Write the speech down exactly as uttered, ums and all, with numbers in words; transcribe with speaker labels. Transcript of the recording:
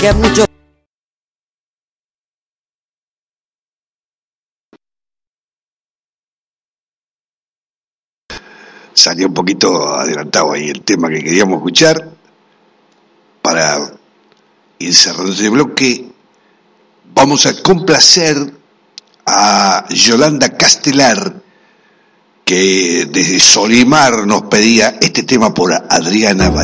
Speaker 1: que a muchos...
Speaker 2: Salió un poquito adelantado ahí el tema que queríamos escuchar. Para ir cerrando este bloque, vamos a complacer a Yolanda Castelar, que desde Solimar nos pedía este tema por Adriana Valencia.